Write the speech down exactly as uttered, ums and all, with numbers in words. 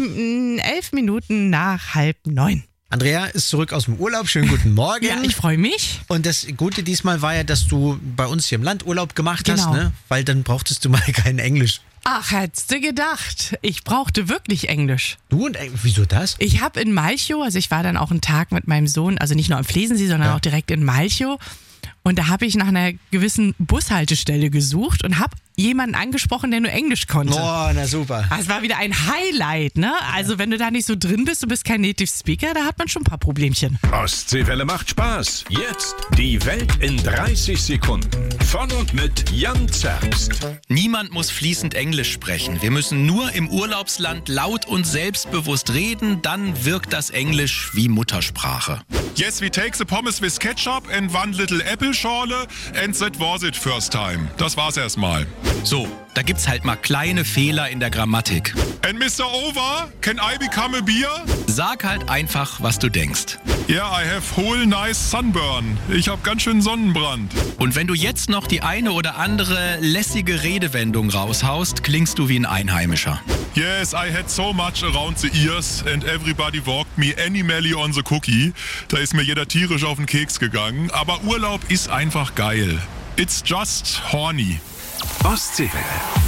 m, elf Minuten nach halb neun. Andrea ist zurück aus dem Urlaub. Schönen guten Morgen. Ja, ich freue mich. Und das Gute diesmal war ja, dass du bei uns hier im Land Urlaub gemacht Genau. hast, ne? Weil dann brauchtest du mal kein Englisch. Ach, hättest du gedacht. Ich brauchte wirklich Englisch. Du und Englisch? Wieso das? Ich habe in Malchow, also ich war dann auch einen Tag mit meinem Sohn, also nicht nur am Flesensee, sondern Ja. auch direkt in Malchow. Und da habe ich nach einer gewissen Bushaltestelle gesucht und habe jemanden angesprochen, der nur Englisch konnte. Oh, na super. Das war wieder ein Highlight, ne? Also wenn du da nicht so drin bist, du bist kein Native Speaker, da hat man schon ein paar Problemchen. Ostseewelle macht Spaß. Jetzt die Welt in dreißig Sekunden. Von und mit Jan Zerbst. Niemand muss fließend Englisch sprechen. Wir müssen nur im Urlaubsland laut und selbstbewusst reden, dann wirkt das Englisch wie Muttersprache. Yes, we take the pommes with ketchup and one little apple schorle and that was it first time. Das war's erstmal. So, da gibt's halt mal kleine Fehler in der Grammatik. And Mister Over, can I become a beer? Sag halt einfach, was du denkst. Yeah, I have whole nice sunburn. Ich hab ganz schön Sonnenbrand. Und wenn du jetzt noch die eine oder andere lässige Redewendung raushaust, klingst du wie ein Einheimischer. Yes, I had so much around the ears and everybody walked me animally on the cookie. Da ist mir jeder tierisch auf den Keks gegangen. Aber Urlaub ist einfach geil. It's just horny. Ostseewelle.